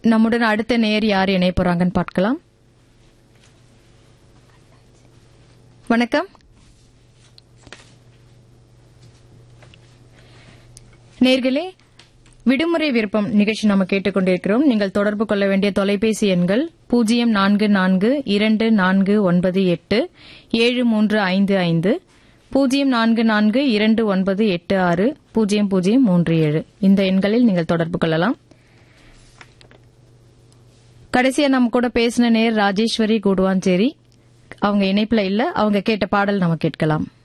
நம்முடன் அடுத்த நேயர் யார் இணைய போறாங்கன்னு பார்க்கலாம். வணக்கம் நேயர்களே, விடுமுறை விருப்பம் நிகழ்ச்சி நம்ம கேட்டுக்கொண்டிருக்கிறோம். நீங்கள் தொடர்பு கொள்ள வேண்டிய தொலைபேசி எண்கள் 0442987355, 0442986037. இந்த எண்களில் நீங்கள் தொடர்பு கொள்ளலாம். கடைசியா நம்ம கூட பேசின நேயர் ராஜேஸ்வரி கூடுவாஞ்சேரி. அவங்க இணைப்புல இல்ல. அவங்க கேட்ட பாடல் நம்ம கேட்கலாம்.